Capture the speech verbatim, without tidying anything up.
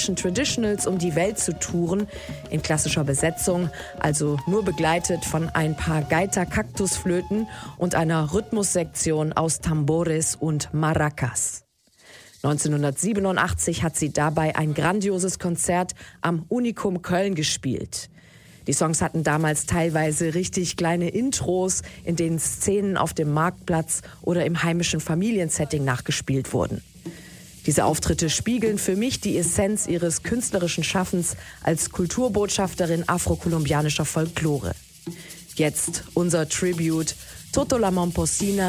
afrikanischen Traditionals um die Welt zu touren, in klassischer Besetzung, also nur begleitet von ein paar Gaita-Kaktusflöten und einer Rhythmussektion aus Tambores und Maracas. neunzehnhundertsiebenundachtzig hat sie dabei ein grandioses Konzert am Unikum Köln gespielt. Die Songs hatten damals teilweise richtig kleine Intros, in denen Szenen auf dem Marktplatz oder im heimischen Familiensetting nachgespielt wurden. Diese Auftritte spiegeln für mich die Essenz ihres künstlerischen Schaffens als Kulturbotschafterin afrokolumbianischer Folklore. Jetzt unser Tribute Toto la Momposina